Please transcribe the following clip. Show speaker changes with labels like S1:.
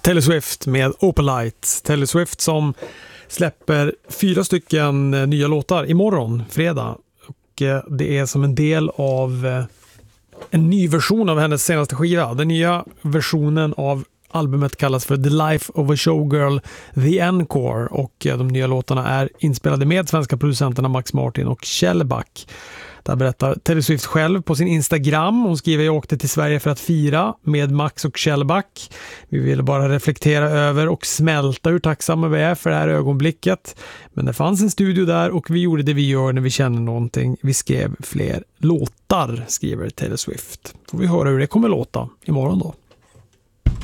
S1: Taylor Swift med Opalite. Taylor Swift som släpper 4 stycken nya låtar imorgon, fredag. Och det är som en del av en ny version av hennes senaste skiva. Den nya versionen av albumet kallas för The Life of a Showgirl, The Encore, och de nya låtarna är inspelade med svenska producenterna Max Martin och Kjell Back. Där berättar Taylor Swift själv på sin Instagram. Hon skriver: jag åkte till Sverige för att fira med Max och Kjell Back. Vi ville bara reflektera över och smälta hur tacksamma vi är för det här ögonblicket. Men det fanns en studio där och vi gjorde det vi gör när vi känner någonting. Vi skrev fler låtar, skriver Taylor Swift. Får vi höra hur det kommer låta imorgon då.